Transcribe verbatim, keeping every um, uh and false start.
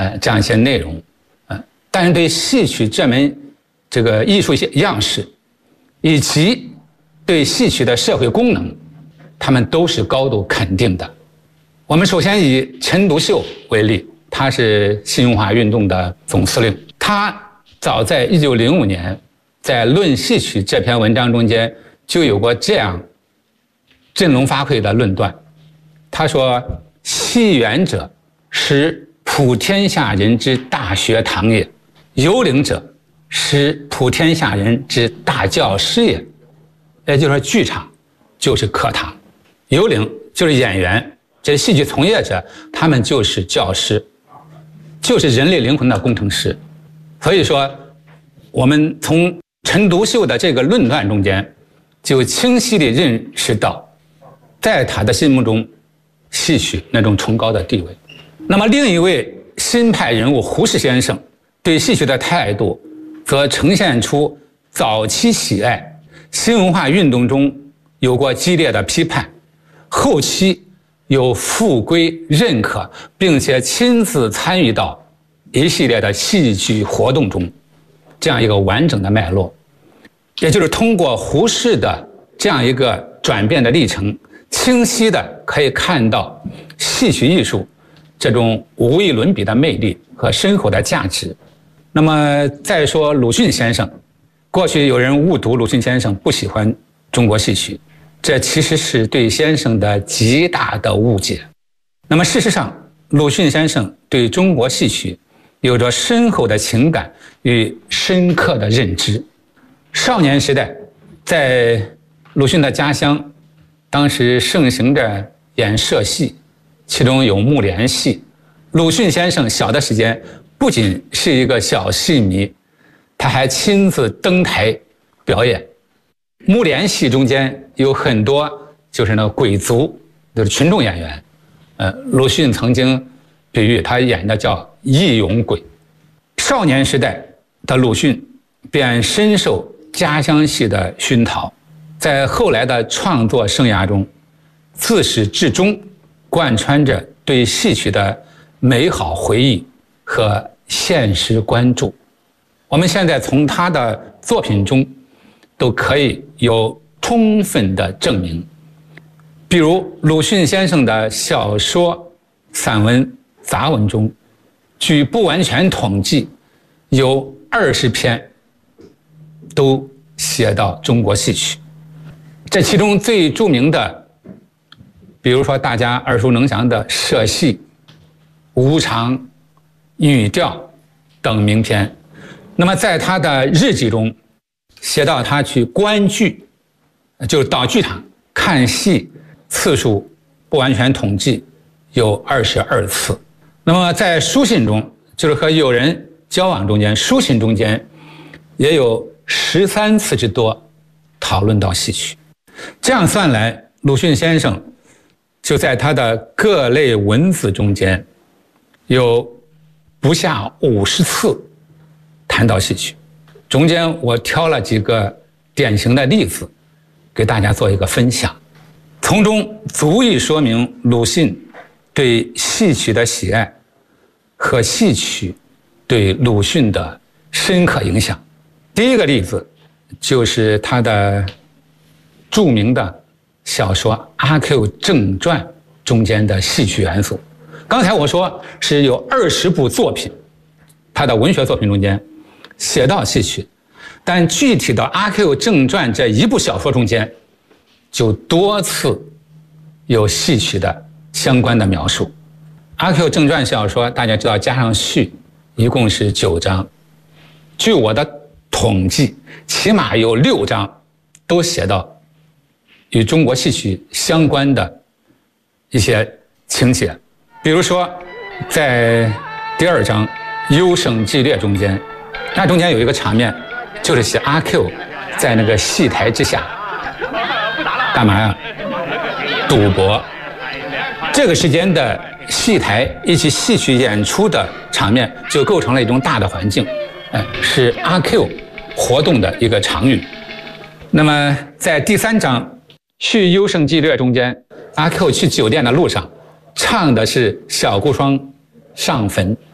呃这样一些内容，呃，但是对戏曲这门这个艺术样式，以及对戏曲的社会功能，他们都是高度肯定的。我们首先以陈独秀为例，他是新文化运动的总司令，他早在一九零五年在《论戏曲》这篇文章中间就有过这样振聋发聩的论断。他说：“戏园者，是普天下人之大学堂也；游伶者，是普天下人之大教师也。”也就是说，剧场就是课堂，游伶就是演员，这些戏剧从业者，他们就是教师，就是人类灵魂的工程师。所以说，我们从陈独秀的这个论断中间，就清晰地认识到，在他的心目中，戏曲那种崇高的地位。那么另一位新派人物胡适先生对戏曲的态度，则呈现出早期喜爱，新文化运动中有过激烈的批判，后期有复归认可，并且亲自参与到一系列的戏剧活动中，这样一个完整的脉络。也就是通过胡适的这样一个转变的历程，清晰的可以看到戏曲艺术这种无与伦比的魅力和深厚的价值。那么再说鲁迅先生，过去有人误读鲁迅先生不喜欢中国戏曲，这其实是对先生的极大的误解。那么事实上，鲁迅先生对中国戏曲有着深厚的情感与深刻的认知。少年时代，在鲁迅的家乡，当时盛行着演社戏，其中有木莲戏。鲁迅先生小的时间不仅是一个小戏迷，他还亲自登台表演。木莲戏中间有很多就是那个鬼族，就是群众演员。呃，鲁迅曾经比喻他演的叫义勇鬼。少年时代的鲁迅便深受家乡戏的熏陶，在后来的创作生涯中，自始至终贯穿着对戏曲的美好回忆和现实关注。我们现在从他的作品中都可以有充分的证明。比如鲁迅先生的小说、散文、杂文中，据不完全统计，有二十篇都写到中国戏曲。这其中最著名的，比如说大家耳熟能详的社戏、无常、女调等名篇。那么在他的日记中写到他去观剧，就是到剧场看戏次数不完全统计，有二十二次。那么在书信中，就是和友人交往中间，书信中间也有十三次之多讨论到戏曲。这样算来，鲁迅先生就在他的各类文字中间有不下五十次谈到戏曲。中间我挑了几个典型的例子给大家做一个分享，从中足以说明鲁迅对戏曲的喜爱和戏曲对鲁迅的深刻影响。第一个例子就是他的著名的小说《阿 Q 正传》中间的戏曲元素。刚才我说是有二十部作品，他的文学作品中间写到戏曲，但具体到《阿 Q 正传》这一部小说中间，就多次有戏曲的相关的描述。《阿 Q 正传》小说大家知道加上序一共是九章，据我的统计，起码有六章都写到与中国戏曲相关的一些情节。比如说在第二章《幽生伎略》中间，那中间有一个场面，就是写阿 Q 在那个戏台之下干嘛呀？赌博。这个时间的戏台以及戏曲演出的场面就构成了一种大的环境，呃，是阿 Q 活动的一个场域。那么在第三章《续幽生伎略》中间，阿 Q 去酒店的路上唱的是小孤孀上坟。